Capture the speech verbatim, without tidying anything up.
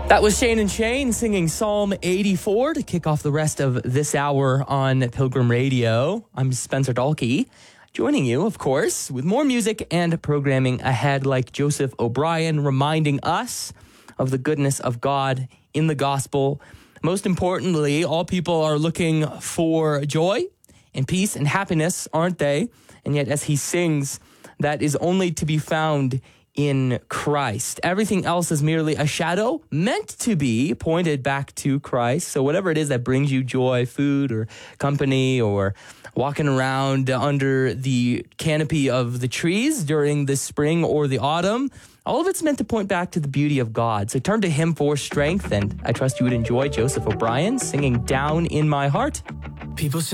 That was Shane and Shane singing Psalm eighty-four to kick off the rest of this hour on Pilgrim Radio. I'm Spencer Dalkey, joining you, of course, with more music and programming ahead, like Joseph O'Brien reminding us of the goodness of God in the gospel. Most importantly, all people are looking for joy and peace and happiness, aren't they? And yet, as he sings, that is only to be found in Christ. Everything else is merely a shadow meant to be pointed back to Christ. So whatever it is that brings you joy, food or company, or walking around under the canopy of the trees during the spring or the autumn, all of it's meant to point back to the beauty of God. So turn to him for strength, and I trust you would enjoy Joseph O'Brien singing Down in My Heart. People say